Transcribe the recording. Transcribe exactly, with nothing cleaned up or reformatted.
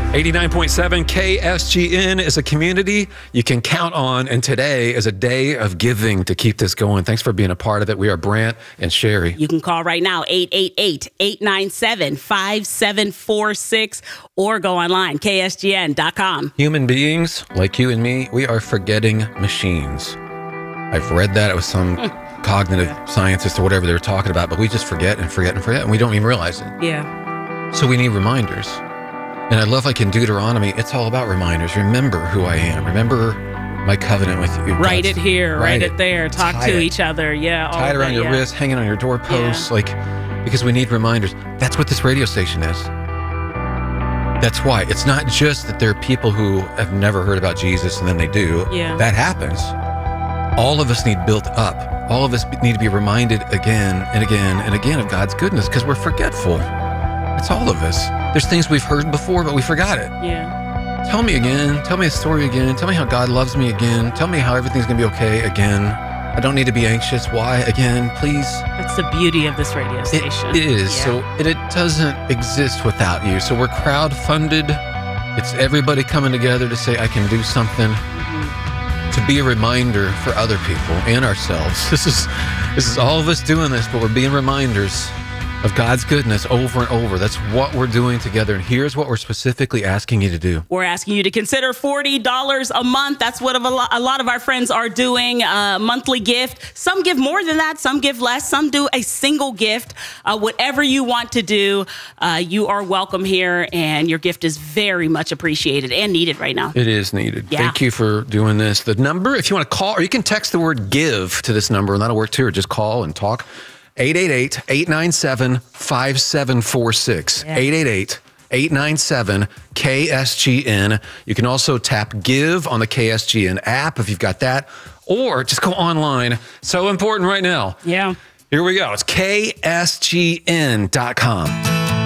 eighty-nine point seven K S G N is a community you can count on, and today is a day of giving to keep this going. Thanks for being a part of it. We are Brant and Sherry. You can call right now, eight eight eight, eight nine seven, five seven four six, or go online, K S G N dot com. Human beings, like you and me, we are forgetting machines. I've read that. It was some cognitive scientist or whatever they were talking about, but we just forget and forget and forget, and we don't even realize it. Yeah. So we need reminders. And I love, like in Deuteronomy, it's all about reminders. Remember who I am. Remember my covenant with you. Write it here, write, write it there, talk tie to it. each other. Yeah. Tie it around that, your yeah. wrist, hanging on your doorposts, yeah. like, because we need reminders. That's what this radio station is. That's why. It's not just that there are people who have never heard about Jesus and then they do. Yeah. That happens. All of us need built up. All of us need to be reminded again and again and again of God's goodness because we're forgetful. It's all of us. There's things we've heard before, but we forgot it. Yeah. Tell me again. Tell me a story again. Tell me how God loves me again. Tell me how everything's going to be okay again. I don't need to be anxious. Why again? Please. That's the beauty of this radio station. It is. Yeah. So it, it doesn't exist without you. So we're crowd-funded. It's everybody coming together to say, I can do something. Mm-hmm. To be a reminder for other people and ourselves. This is, this is all of us doing this, but we're being reminders of God's goodness over and over. That's what we're doing together. And here's what we're specifically asking you to do. We're asking you to consider forty dollars a month. That's what a lot of our friends are doing, a monthly gift. Some give more than that. Some give less. Some do a single gift. Uh, whatever you want to do, uh, you are welcome here. And your gift is very much appreciated and needed right now. It is needed. Yeah. Thank you for doing this. The number, if you want to call, or you can text the word give to this number, and that'll work too, or just call and talk. eight eight eight, eight nine seven, five seven four six. Yeah. eight eight eight, eight nine seven, K S G N. You can also tap Give on the K S G N app if you've got that, or just go online. So important right now. Yeah. Here we go. It's K S G N dot com.